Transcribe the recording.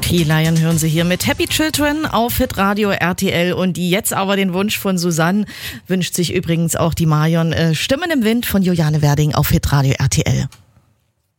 Key Lion hören Sie hier mit Happy Children auf Hitradio RTL. Und jetzt aber den Wunsch von Susanne wünscht sich übrigens auch die Marion Stimmen im Wind von Juliane Werding auf Hitradio RTL.